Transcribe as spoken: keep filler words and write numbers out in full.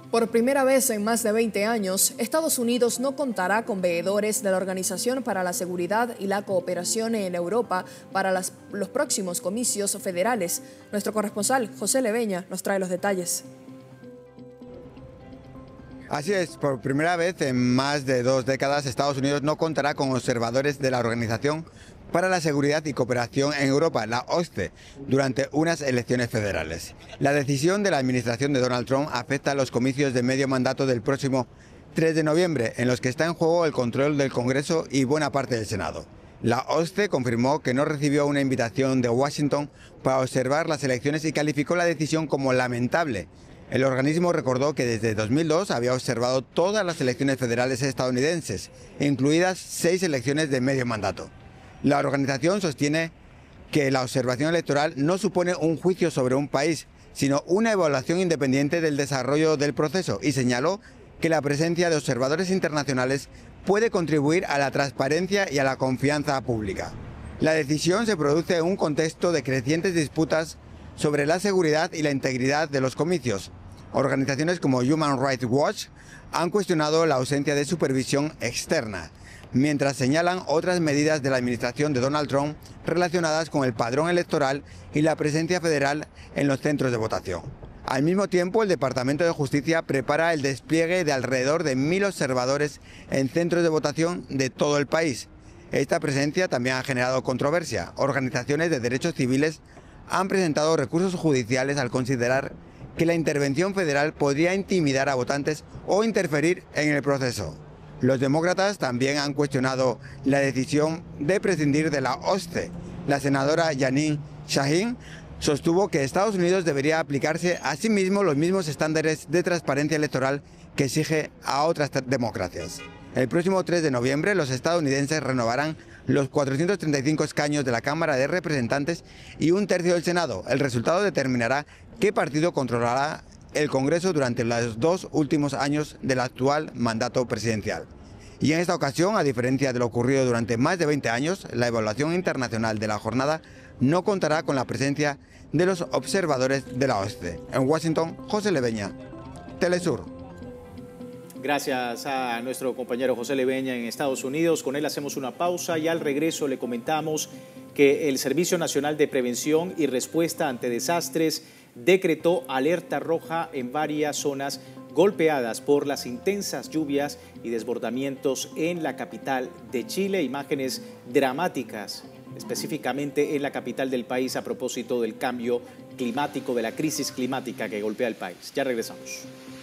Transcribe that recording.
Por primera vez en más de veinte años, Estados Unidos no contará con veedores de la Organización para la Seguridad y la Cooperación en Europa para las, los próximos comicios federales. Nuestro corresponsal, José Leveña, nos trae los detalles. Así es, por primera vez en más de dos décadas, Estados Unidos no contará con observadores de la Organización para la Seguridad y Cooperación en Europa, la OSCE, durante unas elecciones federales. La decisión de la administración de Donald Trump afecta a los comicios de medio mandato del próximo tres de noviembre, en los que está en juego el control del Congreso y buena parte del Senado. La OSCE confirmó que no recibió una invitación de Washington para observar las elecciones y calificó la decisión como lamentable. El organismo recordó que desde dos mil dos había observado todas las elecciones federales estadounidenses, incluidas seis elecciones de medio mandato. La organización sostiene que la observación electoral no supone un juicio sobre un país, sino una evaluación independiente del desarrollo del proceso, y señaló que la presencia de observadores internacionales puede contribuir a la transparencia y a la confianza pública. La decisión se produce en un contexto de crecientes disputas sobre la seguridad y la integridad de los comicios. Organizaciones como Human Rights Watch han cuestionado la ausencia de supervisión externa, mientras señalan otras medidas de la administración de Donald Trump relacionadas con el padrón electoral y la presencia federal en los centros de votación. Al mismo tiempo, el Departamento de Justicia prepara el despliegue de alrededor de mil observadores en centros de votación de todo el país. Esta presencia también ha generado controversia. Organizaciones de derechos civiles han presentado recursos judiciales al considerar que la intervención federal podría intimidar a votantes o interferir en el proceso. Los demócratas también han cuestionado la decisión de prescindir de la OSCE. La senadora Jeanine Shaheen sostuvo que Estados Unidos debería aplicarse a sí mismo los mismos estándares de transparencia electoral que exige a otras democracias. El próximo tres de noviembre los estadounidenses renovarán los cuatrocientos treinta y cinco escaños de la Cámara de Representantes y un tercio del Senado. El resultado determinará qué partido controlará el Congreso durante los dos últimos años del actual mandato presidencial. Y en esta ocasión, a diferencia de lo ocurrido durante más de veinte años, la evaluación internacional de la jornada no contará con la presencia de los observadores de la OSCE. En Washington, José Leveña, Telesur. Gracias a nuestro compañero José Leveña en Estados Unidos. Con él hacemos una pausa y al regreso le comentamos que el Servicio Nacional de Prevención y Respuesta ante Desastres decretó alerta roja en varias zonas golpeadas por las intensas lluvias y desbordamientos en la capital de Chile. Imágenes dramáticas, específicamente en la capital del país, a propósito del cambio climático, de la crisis climática que golpea el país. Ya regresamos.